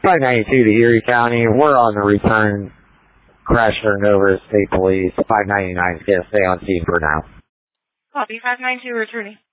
592 to Erie County. We're on the return. Crash turned over to State Police. 599 is going to stay on scene for now. Copy, 592 returning.